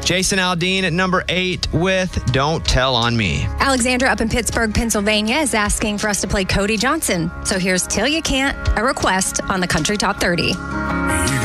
Jason Aldean at number 8 with Don't Tell on Me. Alexandra up in Pittsburgh, Pennsylvania is asking for us to play Cody Johnson. So here's Till You Can't, a request on the Country Top 30.